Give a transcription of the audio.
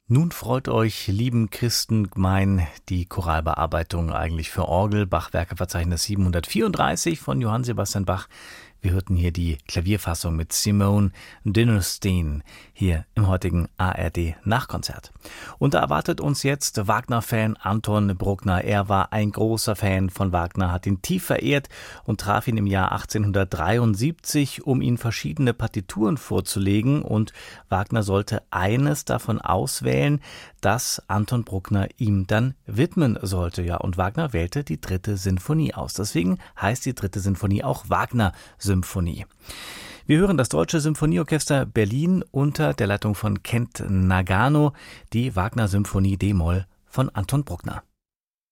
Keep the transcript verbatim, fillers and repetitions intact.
Nun freut euch, lieben Christengemein, die Choralbearbeitung eigentlich für Orgel, Bach-Werkeverzeichnis siebenhundertvierunddreißig von Johann Sebastian Bach. Wir hörten hier die Klavierfassung mit Simone Dinnerstein hier im heutigen A R D-Nachkonzert. Und da erwartet uns jetzt Wagner-Fan Anton Bruckner. Er war ein großer Fan von Wagner, hat ihn tief verehrt und traf ihn im Jahr achtzehnhundertdreiundsiebzig, um ihm verschiedene Partituren vorzulegen. Und Wagner sollte eines davon auswählen, das Anton Bruckner ihm dann widmen sollte. Ja, und Wagner wählte die dritte Sinfonie aus. Deswegen heißt die dritte Sinfonie auch Wagner-Symphonie. Symphonie. Wir hören das Deutsche Symphonieorchester Berlin unter der Leitung von Kent Nagano, die Wagner-Symphonie D-Moll von Anton Bruckner.